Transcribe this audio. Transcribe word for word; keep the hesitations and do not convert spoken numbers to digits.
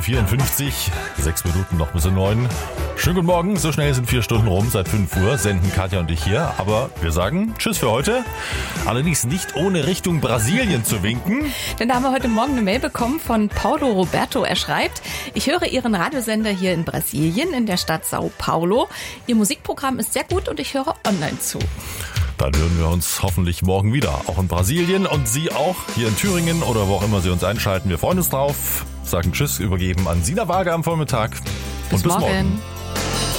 Uhr vierundfünfzig, sechs Minuten noch bis um neun. Schönen guten Morgen, so schnell sind vier Stunden rum, seit fünf Uhr senden Katja und ich hier. Aber wir sagen Tschüss für heute, allerdings nicht ohne Richtung Brasilien zu winken. Denn da haben wir heute Morgen eine Mail bekommen von Paulo Roberto. Er schreibt, ich höre Ihren Radiosender hier in Brasilien, in der Stadt Sao Paulo. Ihr Musikprogramm ist sehr gut und ich höre online zu. Dann hören wir uns hoffentlich morgen wieder, auch in Brasilien und Sie auch hier in Thüringen oder wo auch immer Sie uns einschalten. Wir freuen uns drauf, sagen Tschüss, übergeben an Sina Waage am Vormittag. Bis und bis morgen. morgen.